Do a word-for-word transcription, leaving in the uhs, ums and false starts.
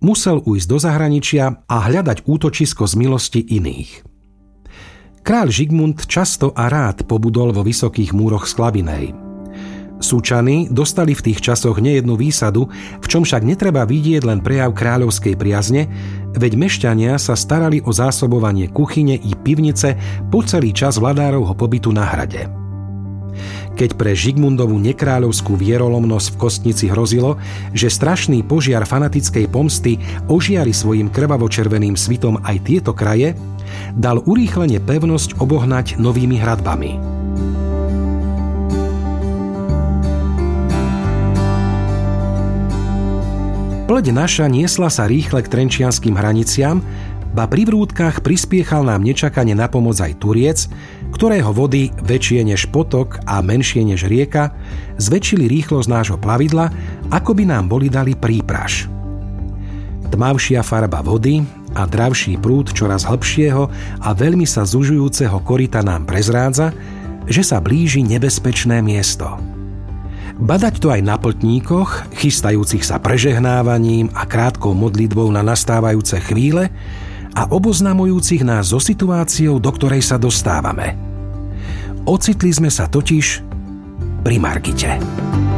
musel ujsť do zahraničia a hľadať útočisko z milosti iných. Kráľ Žigmund často a rád pobudol vo vysokých múroch Sklabinej. Súčany dostali v tých časoch nejednú výsadu, v čom však netreba vidieť len prejav kráľovskej priazne, veď mešťania sa starali o zásobovanie kuchyne i pivnice po celý čas vladárovho pobytu na hrade. Keď pre Žigmundovú nekráľovskú vierolomnosť v Kostnici hrozilo, že strašný požiar fanatickej pomsty ožiari svojim krvavo-červeným svitom aj tieto kraje, dal urýchlene pevnosť obohnať novými hradbami. Pleť naša niesla sa rýchle k trenčianskym hraniciam, ba pri vrútkach prispiechal nám nečakane na pomoc aj Turiec, ktorého vody, väčšie než potok a menšie než rieka, zväčšili rýchlosť nášho plavidla, ako by nám boli dali prípraž. Tmavšia farba vody a dravší prúd čoraz hlbšieho a veľmi sa zužujúceho koryta nám prezrádza, že sa blíži nebezpečné miesto. Badať to aj na pltníkoch, chystajúcich sa prežehnávaním a krátkou modlitbou na nastávajúce chvíle a oboznamujúcich nás so situáciou, do ktorej sa dostávame. Ocitli sme sa totiž pri Margite.